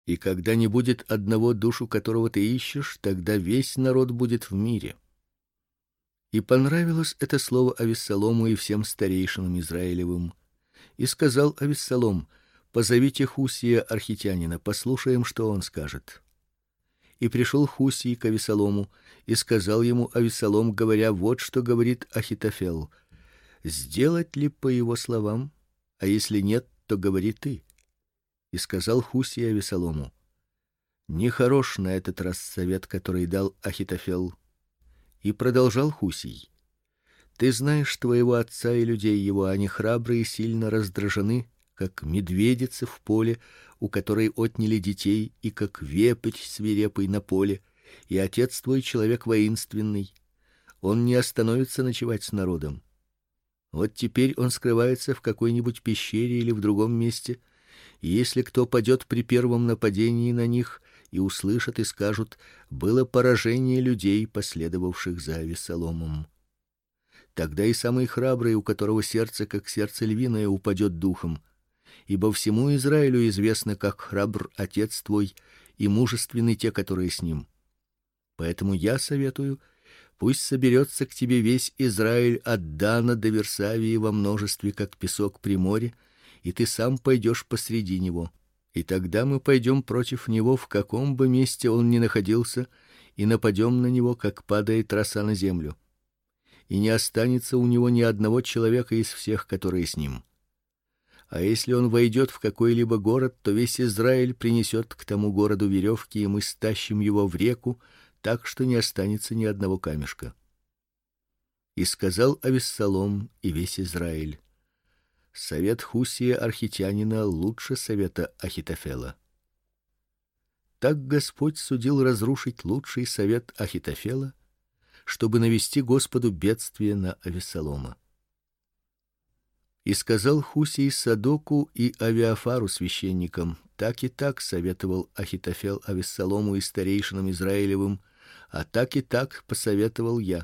И когда не будет одного, душу которого ты ищешь, тогда весь народ будет в мире. И понравилось это слово Авессалому и всем старейшинам Израилевым. И сказал Авессалом: позовите Хусия архитянина, послушаем, что он скажет. И пришел Хусий к Авессалому, и сказал ему Авессалом, говоря: вот что говорит Ахитофел. Сделать ли по его словам? А если нет, то говори ты. И сказал Хусий Авессалому: нехорош на этот раз совет, который дал Ахитофел. И продолжал Хусий: ты знаешь твоего отца и людей его, они храбрые и сильно раздражены, как медведица в поле, у которой отняли детей, и как вепрь свирепый на поле, и отец твой человек воинственный. Он не остановится ночевать с народом. Вот теперь он скрывается в какой-нибудь пещере или в другом месте, и если кто падет при первом нападении на них, и услышат и скажут: было поражение людей, последовавших за Авессаломом. Тогда и самый храбрый, у которого сердце как сердце львиное, упадет духом, ибо всему Израилю известно, как храбр отец твой и мужественны те, которые с ним. Поэтому я советую: пусть соберется к тебе весь Израиль от Дана до Версавии во множестве, как песок при море, и ты сам пойдешь посреди него. И тогда мы пойдем против него, в каком бы месте он ни находился, и нападем на него, как падает роса на землю. И не останется у него ни одного человека из всех, которые с ним. А если он войдет в какой-либо город, то весь Израиль принесет к тому городу веревки, и мы стащим его в реку, так что не останется ни одного камешка. И сказал Авессалом и весь Израиль: совет Хусия архитянина лучше совета Ахитофела. Так Господь судил разрушить лучший совет Ахитофела, чтобы навести Господу бедствие на Авессалома. И сказал Хусий Садоку и Авиафару священникам: так и так советовал Ахитофел Авессалому и старейшинам Израилевым, а так и так посоветовал я.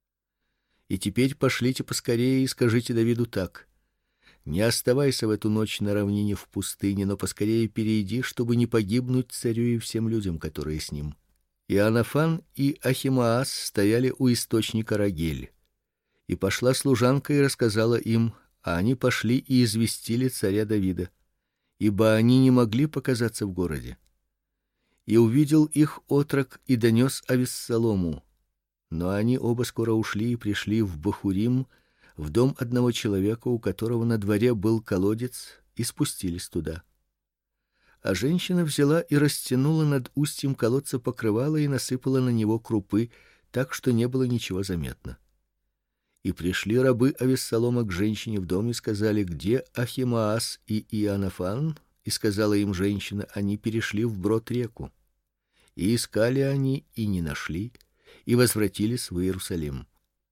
И теперь пошлите поскорее и скажите Давиду так: не оставайся в эту ночь на равнине в пустыне, но поскорее перейди, чтобы не погибнуть царю и всем людям, которые с ним. И Анафан и Ахимаас стояли у источника Рогель. И пошла служанка и рассказала им, а они пошли и известили царя Давида, ибо они не могли показаться в городе. И увидел их отрок и донес Авессалому. Но они оба скоро ушли и пришли в Бахурим, в дом одного человека, у которого на дворе был колодец, и спустились туда. А женщина взяла и растянула над устьем колодца покрывало и насыпала на него крупы, так что не было ничего заметно. И пришли рабы Авессалома к женщине в дом и сказали: где Ахимаас и Иоаннафан? И сказала им женщина: они перешли вброд реку. И искали они и не нашли, и возвратились в Иерусалим.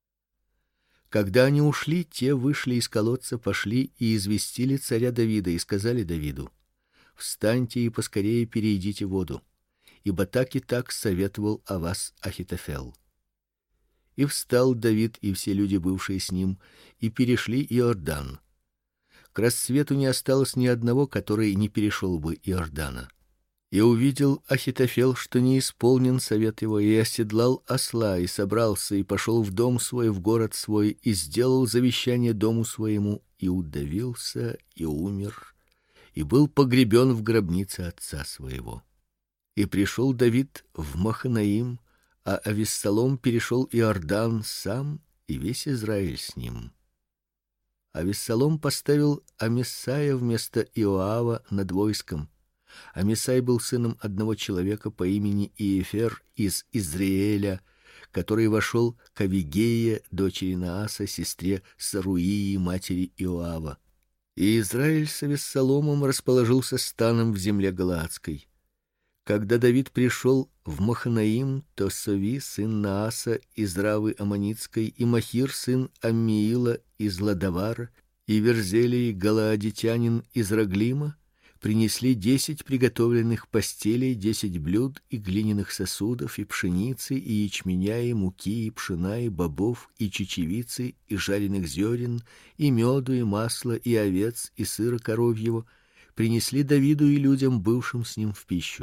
Когда они ушли, те вышли из колодца, пошли и известили царя Давида и сказали Давиду: встаньте и поскорее перейдите воду, ибо так и так советовал о вас Ахитофел. И встал Давид и все люди, бывшие с ним, и перешли Иордан. К рассвету не осталось ни одного, который не перешел бы Иордана. И увидел Ахитофел, что не исполнен совет его, и оседлал осла, и собрался, и пошел в дом свой, в город свой, и сделал завещание дому своему, и удавился, и умер, и был погребен в гробнице отца своего. И пришел Давид в Маханаим, а Авессалом перешел Иордан сам и весь Израиль с ним. Авессалом поставил Амисая вместо Иоава над войском. Амисай был сыном одного человека по имени Иефер из Израиля, который вошел к Авигее, дочери Нааса, сестре Саруии, матери Иоава. И Израиль с Авессаломом расположился станом в земле галаадской. Когда Давид пришел в Маханаим, то Сови, сын Нааса из Равы Аммонитской, и Махир, сын Аммиила из Ладавара, и Верзелий, галаадитянин из Раглима, принесли 10 приготовленных постелей, 10 блюд и глиняных сосудов, и пшеницы, и ячменя, и муки, и пшена, и бобов, и чечевицы, и жареных зерен, и меду, и масла, и овец, и сыра коровьего, принесли Давиду и людям, бывшим с ним в пищу.